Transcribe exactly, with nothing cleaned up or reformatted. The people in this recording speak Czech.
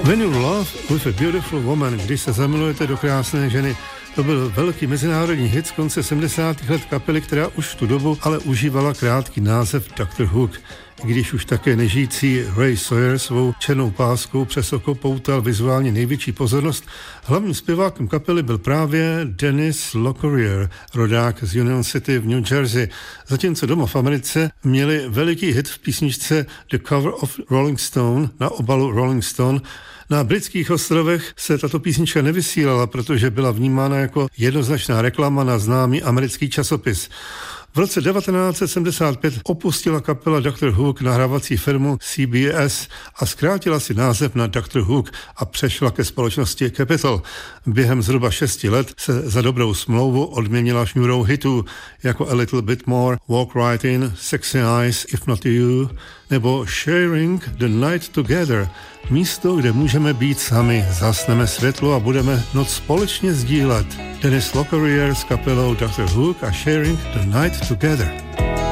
When you love with a beautiful woman, když se zamilujete do krásné ženy, to byl velký mezinárodní hit z konce sedmdesátých let kapely, která už v tu dobu ale užívala krátký název doktor Hook. I když už také nežijící Ray Sawyer svou černou páskou přes oko poutal vizuálně největší pozornost, hlavním zpěvákem kapely byl právě Dennis Locklear, rodák z Union City v New Jersey. Zatímco doma v Americe měli veliký hit v písničce The Cover of Rolling Stone na obalu Rolling Stone. Na britských ostrovech se tato písnička nevysílala, protože byla vnímána jako jednoznačná reklama na známý americký časopis. V roce devatenáct set sedmdesát pět opustila kapela doktor Hook nahrávací firmu C B S a zkrátila si název na doktor Hook a přešla ke společnosti Capitol. Během zhruba šesti let se za dobrou smlouvu odměnila šňůrou hitů jako A Little Bit More, Walk Right In, Sexy Eyes, If Not You nebo Sharing the Night Together. Místo, kde můžeme být sami, zasneme světlo a budeme noc společně sdílet. Dennis Locklear s kapelou doktor Hook a Sharing the Night Together.